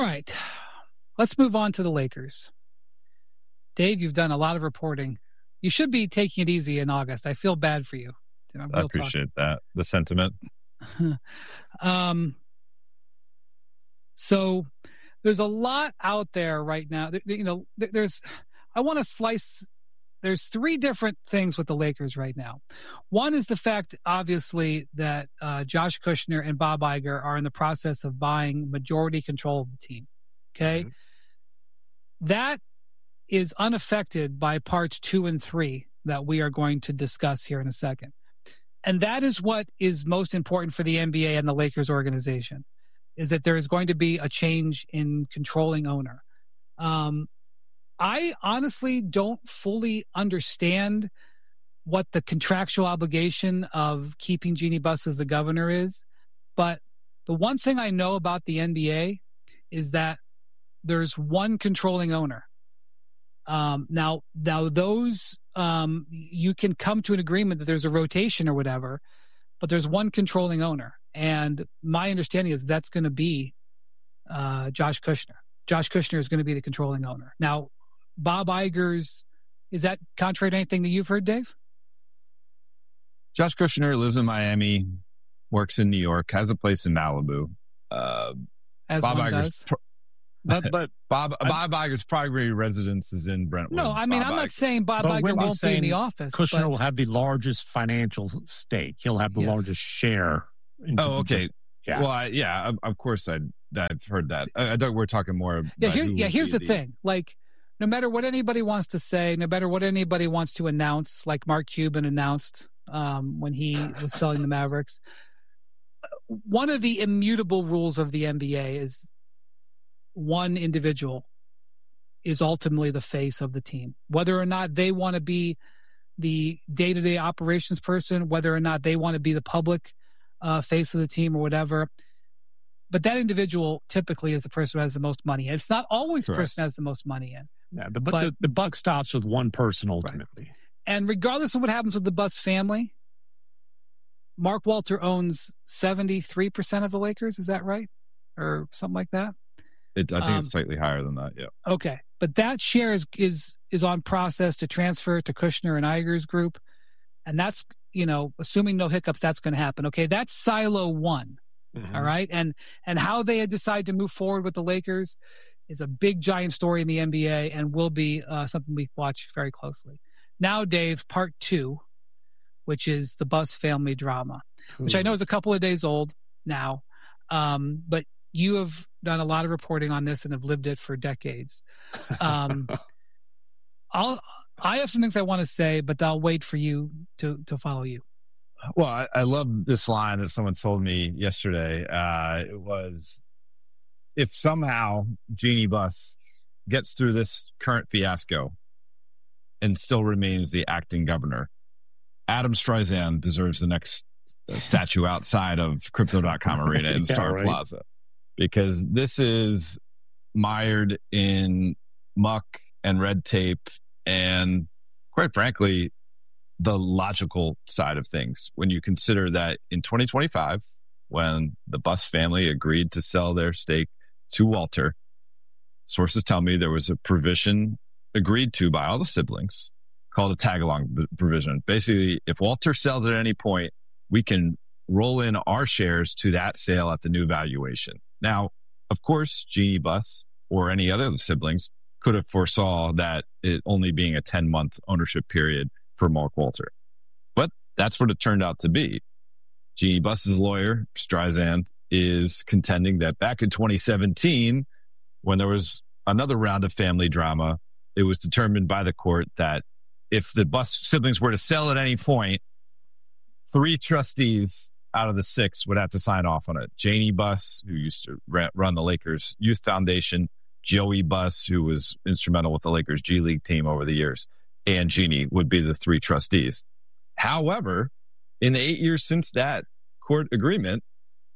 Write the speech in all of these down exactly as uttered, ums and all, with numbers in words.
right. Let's move on to the Lakers. Dave, you've done a lot of reporting. You should be taking it easy in August. I feel bad for you. I appreciate talk. that. The sentiment. um. So there's a lot out there right now. You know, there's, I want to slice, there's three different things with the Lakers right now. One is the fact, obviously, that uh, Josh Kushner and Bob Iger are in the process of buying majority control of the team. Okay. Mm-hmm. That is unaffected by parts two and three that we are going to discuss here in a second. And that is what is most important for the N B A and the Lakers organization, is that there is going to be a change in controlling owner. Um, I honestly don't fully understand what the contractual obligation of keeping Jeannie Buss as the governor is, but the one thing I know about the N B A is that there's one controlling owner. Um, now, now those, um, you can come to an agreement that there's a rotation or whatever, but there's one controlling owner. And my understanding is that's going to be uh, Josh Kushner. Josh Kushner is going to be the controlling owner. Now, Bob Iger's, is that contrary to anything that you've heard, Dave? Josh Kushner lives in Miami, works in New York, has a place in Malibu. Uh, As Bob one Iger's does. Pro- but, but Bob Bob Iger's primary residence is in Brentwood. No, I mean, Bob I'm Iger. not saying Bob But Iger we're won't be in the office. Kushner but... will have the largest financial stake. He'll have the Yes. largest share. Oh, okay. Yeah. Well, I, yeah, of, of course I, I've heard that. I, I thought we we're talking more about Yeah, here, who yeah. would Here's be the thing. Like, no matter what anybody wants to say, no matter what anybody wants to announce, like Mark Cuban announced um, when he was selling the Mavericks, one of the immutable rules of the N B A is one individual is ultimately the face of the team. Whether or not they want to be the day-to-day operations person, whether or not they want to be the public uh, face of the team or whatever. But that individual typically is the person who has the most money. And it's not always the Correct. person who has the most money in. Yeah, but, but, But- the, the buck stops with one person ultimately. And regardless of what happens with the Buss family, Mark Walter owns seventy-three percent of the Lakers. Is that right? Or something like that? It, I think Um, it's slightly higher than that, yeah. Okay. But that share is, is, is on process to transfer to Kushner and Iger's group. And that's, you know, assuming no hiccups, that's going to happen. Okay. That's silo one. Mm-hmm. All right. And, and how they decide to move forward with the Lakers is a big, giant story in the N B A and will be uh, something we watch very closely. Now, Dave, part two, which is the Buss family drama, which I know is a couple of days old now. Um, but you have done a lot of reporting on this and have lived it for decades. Um, I'll, I have some things I want to say, but I'll wait for you to, to follow you. Well, I, I love this line that someone told me yesterday. Uh, it was, if somehow Jeannie Buss gets through this current fiasco and still remains the acting governor, Adam Streisand deserves the next statue outside of Crypto dot com Arena in Yeah, Star right. Plaza. Because this is mired in muck and red tape and, quite frankly, the logical side of things. When you consider that in twenty twenty-five, when the Buss family agreed to sell their stake to Walter, sources tell me there was a provision agreed to by all the siblings called a tag-along provision. Basically, if Walter sells at any point, we can roll in our shares to that sale at the new valuation. Now, of course, Jeannie Buss or any other siblings could have foresaw that it only being a ten-month ownership period for Mark Walter. But that's what it turned out to be. Jeannie Buss's lawyer, Streisand, is contending that back in twenty seventeen, when there was another round of family drama, it was determined by the court that if the Buss siblings were to sell at any point, three trustees out of the six would have to sign off on it. Janie Buss, who used to run the Lakers Youth Foundation, Joey Buss, who was instrumental with the Lakers G League team over the years, and Jeannie would be the three trustees. However, in the eight years since that court agreement,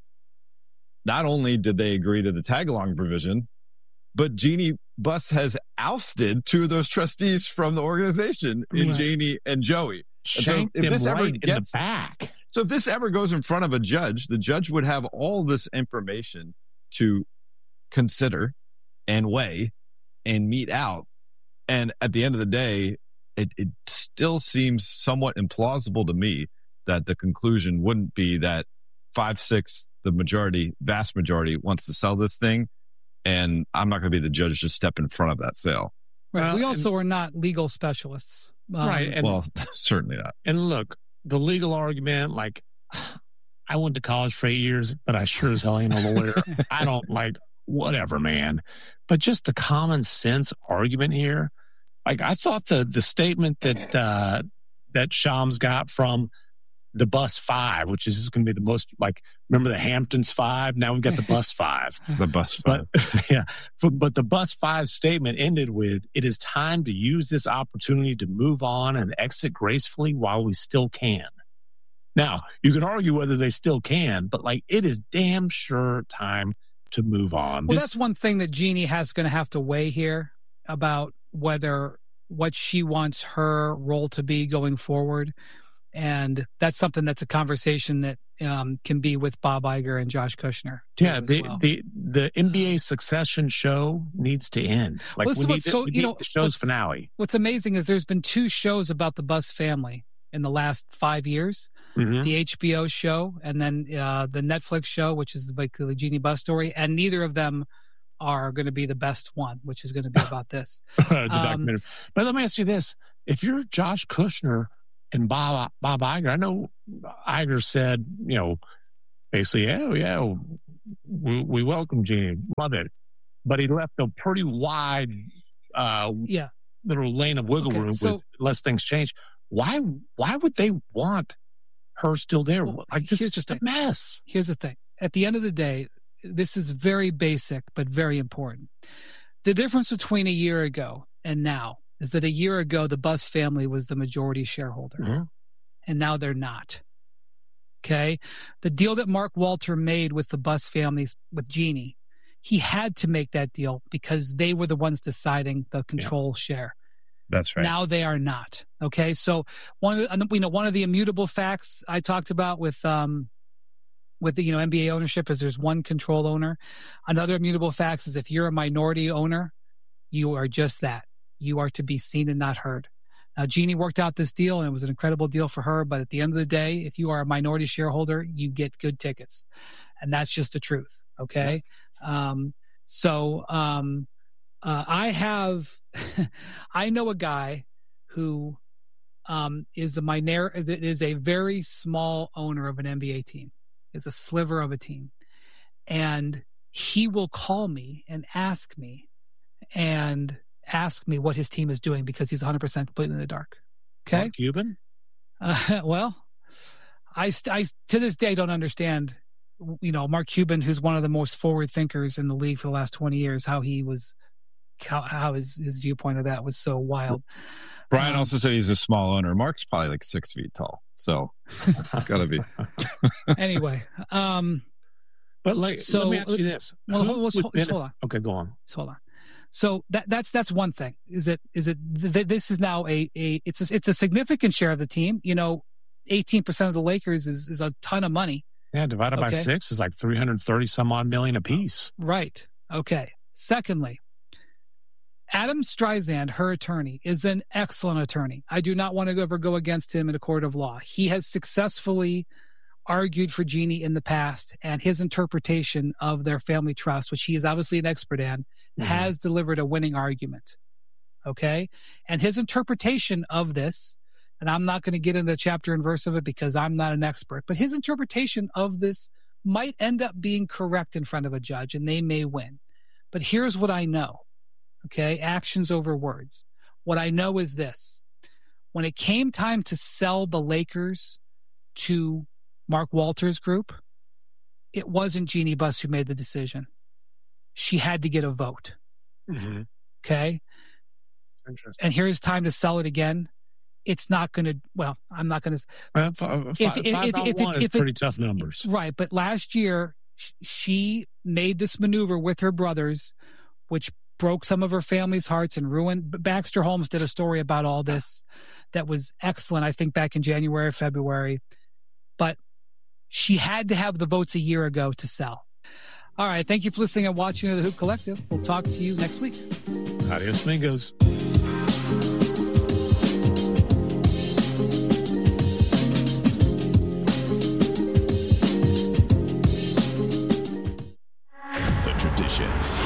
not only did they agree to the tag-along provision, but Jeannie Buss has ousted two of those trustees from the organization in Right. Janie and Joey. And so Shanked if him this ever right in gets- the back. So if this ever goes in front of a judge, the judge would have all this information to consider and weigh and meet out. And at the end of the day, it, it still seems somewhat implausible to me that the conclusion wouldn't be that five, six, the majority, vast majority wants to sell this thing. And I'm not going to be the judge to step in front of that sale. Right. Well, we also and, are not legal specialists. Um, right. And, well, certainly not. And look, the legal argument, like, I went to college for eight years, but I sure as hell ain't a lawyer. I don't like, whatever, man. But just the common sense argument here. Like, I thought the the statement that uh, that Shams got from the Bus Five, which is going to be the most, like, remember the Hamptons Five? Now we've got the Bus Five. The Bus Five. But, yeah. But the Bus Five statement ended with, it is time to use this opportunity to move on and exit gracefully while we still can. Now, you can argue whether they still can, but, like, it is damn sure time to move on. Well, This- that's one thing that Jeannie has going to have to weigh here about whether what she wants her role to be going forward. And that's something that's a conversation that um, can be with Bob Iger and Josh Kushner. Yeah, as the, well. the the N B A Succession show needs to end. Like, Well, this we is need, what's to- so- we you need know, the show's what's- finale. What's amazing is there's been two shows about the Bus family in the last five years. Mhm. The H B O show and then uh, the Netflix show, which is like the Jeannie Buss story. And neither of them are going to be the best one, which is going to be about this. the Um, documentary. But let me ask you this: if you're Josh Kushner and Bob Bob Iger, I know Iger said, you know, basically, yeah, yeah, we, we welcome Jeannie, love it, but he left a pretty wide, uh, Yeah. little lane of wiggle Okay, room so- with unless things change. Why? Why would they want her still there? Well, like, this here's is just the a thing. mess. Here's the thing. At the end of the day, this is very basic, but very important. The difference between a year ago and now is that a year ago, the Buss family was the majority shareholder, Mhm. and now they're not. Okay. The deal that Mark Walter made with the Buss families, with Jeannie, he had to make that deal because they were the ones deciding the control share. That's right. Now they are not. Okay. So one of the, you know, one of the immutable facts I talked about with, um, with the, you know, N B A ownership is there's one control owner. Another immutable fact is if you're a minority owner, you are just that. You are to be seen and not heard. Now, Jeannie worked out this deal and it was an incredible deal for her. But at the end of the day, if you are a minority shareholder, you get good tickets. And that's just the truth. Okay. Yeah. Um, so, um, uh, I have, I know a guy who, um, is a minor, is a very small owner of an N B A team. Is a sliver of a team. And he will call me and ask me and ask me what his team is doing because he's one hundred percent completely in the dark. Okay. Mark Cuban? Uh, well, I, I to this day don't understand, you know, Mark Cuban, who's one of the most forward thinkers in the league for the last twenty years, how he was, how, how his, his viewpoint of that was so wild. Brian Um, also said he's a small owner. Mark's probably like six feet tall. So gotta be. Anyway, um, But like, So, let me ask you this. well, Who hold, would hold, benefit- hold on. Okay, go on. So hold on. So that that's that's one thing. Is it is it th- this is now a a it's a, it's a significant share of the team. You know, eighteen percent of the Lakers is is a ton of money. Yeah, divided by Okay. six is like three hundred thirty some odd million apiece. Right. Okay. Secondly, Adam Streisand, her attorney, is an excellent attorney. I do not want to ever go against him in a court of law. He has successfully argued for Jeannie in the past, and his interpretation of their family trust, which he is obviously an expert in, Mhm. has delivered a winning argument. Okay? And his interpretation of this, and I'm not going to get into chapter and verse of it because I'm not an expert, but his interpretation of this might end up being correct in front of a judge and they may win. But here's what I know. Okay? Actions over words. What I know is this. When it came time to sell the Lakers to Mark Walters' group, it wasn't Jeannie Buss who made the decision. She had to get a vote. Mm-hmm. Okay? Interesting. And here's time to sell it again. It's not going to, well, I'm not going to, Well, five, If- five, if- five if- out if- one if- is if- pretty tough numbers. right. But last year, sh- she made this maneuver with her brothers, which broke some of her family's hearts and ruined. Baxter Holmes did a story about all this that was excellent, I think, back in January or February. But she had to have the votes a year ago to sell. All right. Thank you for listening and watching The Hoop Collective. We'll talk to you next week. Adios, amigos. The traditions.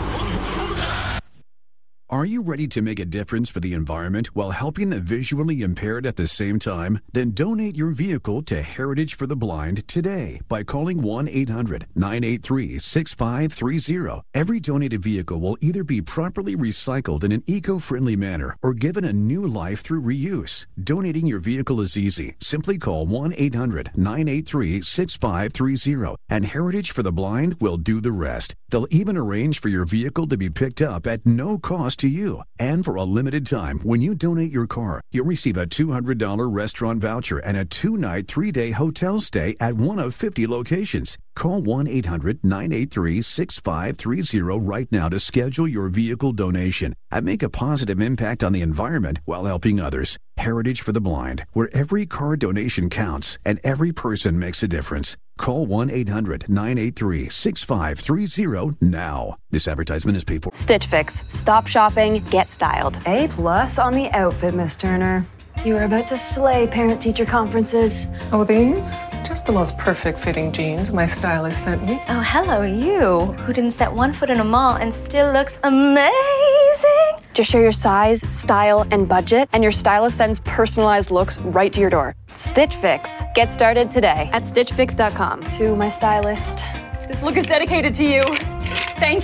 Are you ready to make a difference for the environment while helping the visually impaired at the same time? Then donate your vehicle to Heritage for the Blind today by calling one eight hundred nine eight three six five three zero. Every donated vehicle will either be properly recycled in an eco-friendly manner or given a new life through reuse. Donating your vehicle is easy. Simply call one eight hundred nine eight three six five three zero and Heritage for the Blind will do the rest. They'll even arrange for your vehicle to be picked up at no cost to you. And for a limited time, when you donate your car, you'll receive a two hundred dollars restaurant voucher and a two-night, three-day hotel stay at one of fifty locations. Call one eight hundred nine eight three six five three zero right now to schedule your vehicle donation and make a positive impact on the environment while helping others. Heritage for the Blind, where every car donation counts and every person makes a difference. Call one eight hundred nine eight three six five three zero now. This advertisement is paid for. Stitch Fix. Stop shopping, get styled. A plus on the outfit, Miss Turner. You are about to slay parent-teacher conferences. Oh, these? Just the most perfect fitting jeans my stylist sent me. Oh, hello, you, who didn't set one foot in a mall and still looks amazing. Just share your size, style, and budget, and your stylist sends personalized looks right to your door. Stitch Fix. Get started today at stitch fix dot com. To my stylist, this look is dedicated to you. Thank you.